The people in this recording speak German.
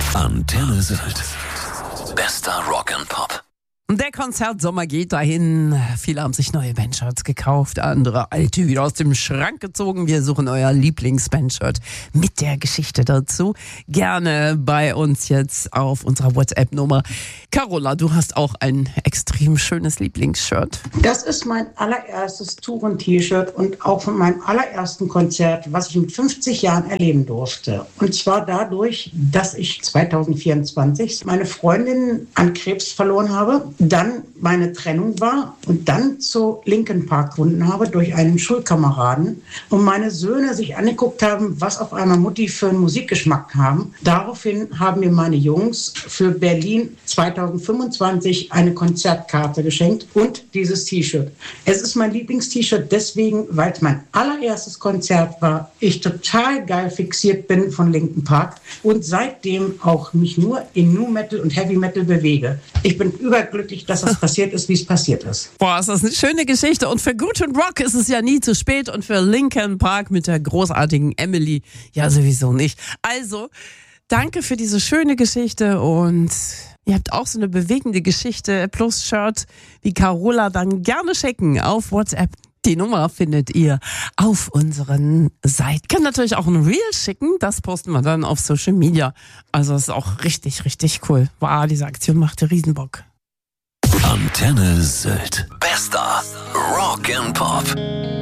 Antenne Sylt. Bester Rock and Pop. Der Konzertsommer geht dahin. Viele haben sich neue Bandshirts gekauft, andere alte wieder aus dem Schrank gezogen. Wir suchen euer Lieblings-Bandshirt mit der Geschichte dazu. Gerne bei uns jetzt auf unserer WhatsApp-Nummer. Carola, du hast auch ein extrem schönes Lieblingsshirt. Das ist mein allererstes Touren-T-Shirt und auch von meinem allerersten Konzert, was ich mit 50 Jahren erleben durfte. Und zwar dadurch, dass ich 2024 meine Freundin an Krebs verloren habe, dann meine Trennung war und dann zu Linkin Park gefunden habe durch einen Schulkameraden und meine Söhne sich angeguckt haben, was auf einmal Mutti für einen Musikgeschmack haben. Daraufhin haben mir meine Jungs für Berlin 2025 eine Konzertkarte geschenkt und dieses T-Shirt. Es ist mein Lieblings-T-Shirt deswegen, weil es mein allererstes Konzert war. Ich total geil fixiert bin von Linkin Park und seitdem auch mich nur in Nu Metal und Heavy Metal bewege. Ich bin überglücklich, dass das passiert ist, wie es passiert ist. Boah, ist das eine schöne Geschichte. Und für guten Rock ist es ja nie zu spät. Und für Linkin Park mit der großartigen Emily ja sowieso nicht. Also, danke für diese schöne Geschichte. Und ihr habt auch so eine bewegende Geschichte plus Shirt wie Carola, dann gerne schicken auf WhatsApp. Die Nummer findet ihr auf unseren Seiten. Könnt natürlich auch ein Reel schicken, das posten wir dann auf Social Media. Also das ist auch richtig, richtig cool. Wow, diese Aktion macht Riesenbock. Antenne Sylt. Bester Rock and Pop.